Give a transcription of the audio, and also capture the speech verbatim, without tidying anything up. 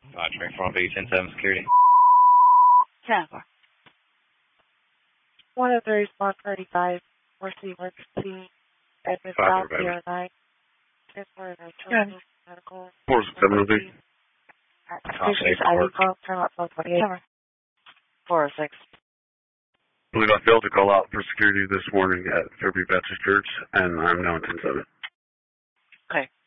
Uh, train four B, ten seven security. ten four. one oh three, spot thirty-five, where's the emergency? Edmund Five South, zero, zero nine. ten four, no Good. charges, medical. Four seven oh three. Suspicious I V call, turn out phone twenty-eight. Cover. four oh six. I believe I failed to call out for security this morning at Fairview Baptist Church, and I'm now in ten seven. Okay.